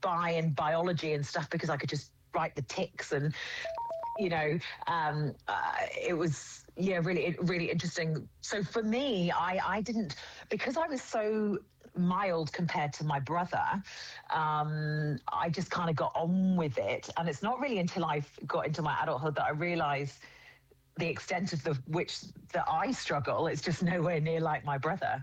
by in biology and stuff because I could just write the ticks and, it was, really interesting. So for me, I didn't, because I was so mild compared to my brother, I just kind of got on with it. And it's not really until I got into my adulthood that I realized the extent of that I struggle. It's just nowhere near like my brother,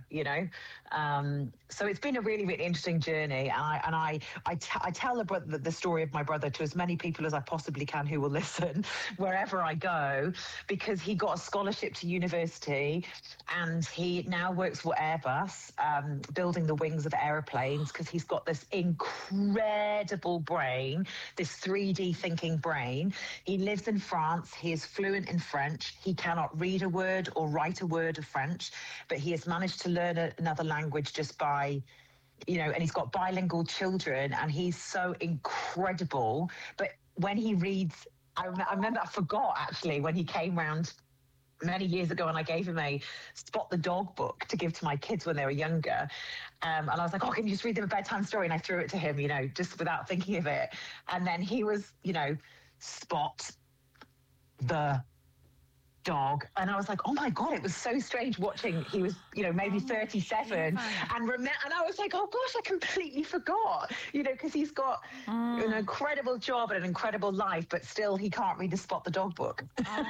So it's been a really, really interesting journey. And I tell the story of my brother to as many people as I possibly can who will listen wherever I go, because he got a scholarship to university and he now works for Airbus, building the wings of aeroplanes, because he's got this incredible brain, this 3D thinking brain. He lives in France. He is fluent in French. He cannot read a word or write a word of French, but he has managed to learn another language just by, and he's got bilingual children, and he's so incredible. But when he reads, I remember, I forgot actually when he came round many years ago, and I gave him a Spot the Dog book to give to my kids when they were younger. And I was like, can you just read them a bedtime story? And I threw it to him, just without thinking of it. And then he was, Spot the Dog. And I was like, oh my God, it was so strange watching. He was, maybe 37. And I was like, oh gosh, I completely forgot, because he's got an incredible job and an incredible life, but still he can't read the Spot the Dog book.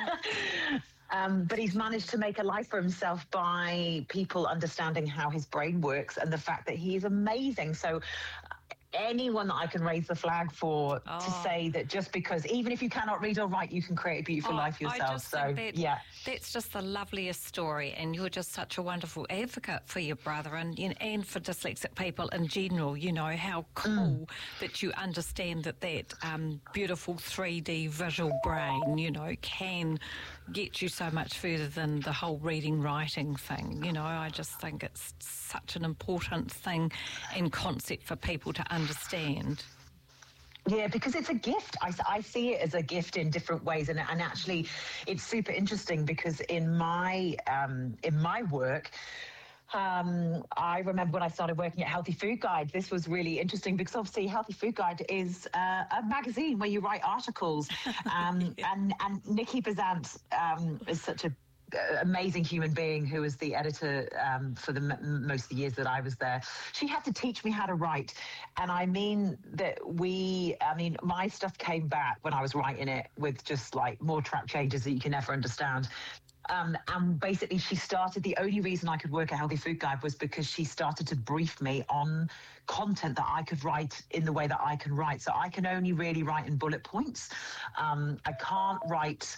But he's managed to make a life for himself by people understanding how his brain works and the fact that he's amazing. So anyone that I can raise the flag for to say that just because, even if you cannot read or write, you can create a beautiful life yourself. I just think that's just the loveliest story, and you're just such a wonderful advocate for your brother and for dyslexic people in general. How cool that you understand that beautiful 3D visual brain, can get you so much further than the whole reading, writing thing. I just think it's such an important thing and concept for people to understand. Yeah, because it's a gift. I see it as a gift in different ways, and actually, it's super interesting because in my work. I remember when I started working at Healthy Food Guide, this was really interesting because obviously Healthy Food Guide is a magazine where you write articles. And Nikki Bazant is such an amazing human being who was the editor for most of the years that I was there. She had to teach me how to write. And I mean that my stuff came back when I was writing it with just like more track changes that you can never understand. And basically she started, the only reason I could work at Healthy Food Guide was because she started to brief me on content that I could write in the way that I can write. So I can only really write in bullet points. I can't write,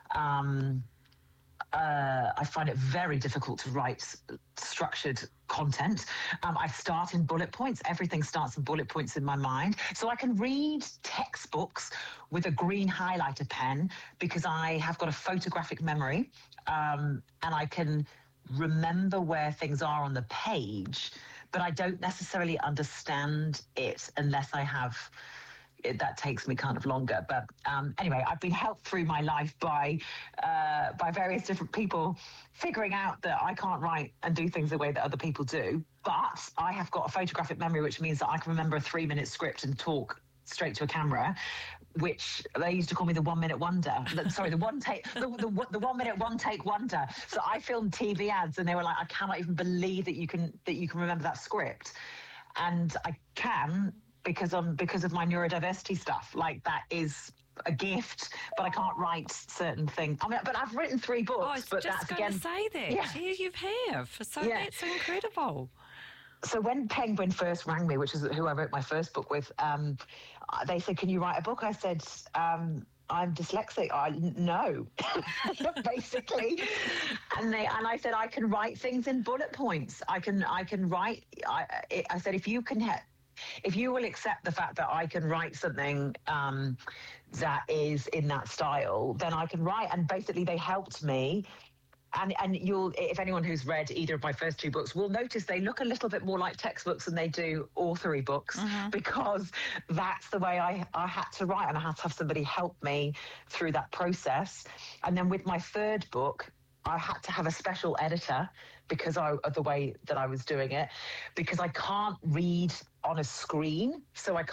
I find it very difficult to write structured content. I start in bullet points. Everything starts in bullet points in my mind. So I can read textbooks with a green highlighter pen because I have got a photographic memory, and I can remember where things are on the page, but I don't necessarily understand it unless I have it. That takes me kind of longer. But anyway, I've been helped through my life by various different people figuring out that I can't write and do things the way that other people do. But I have got a photographic memory, which means that I can remember a 3-minute script and talk straight to a camera, which they used to call me the 1 minute wonder. Sorry, the 1 minute one take wonder. So I filmed TV ads, and they were like, I cannot even believe that you can remember that script, and I can because of my neurodiversity stuff. Like, that is a gift, but I can't write certain things. I mean, but I've written 3 books. I was but just that's going again to say that. Yeah, you have. So that's incredible. So when Penguin first rang me, which is who I wrote my first book with, they said, can you write a book? I said, I'm dyslexic. No, basically. And I said, I can write things in bullet points. I can write. I said, if you will accept the fact that I can write something that is in that style, then I can write. And basically, they helped me. And you'll, if anyone who's read either of my first 2 books will notice they look a little bit more like textbooks than they do authory books, because that's the way I had to write, and I had to have somebody help me through that process. And then with my 3rd book, I had to have a special editor because of the way that I was doing it, because I can't read on a screen, so I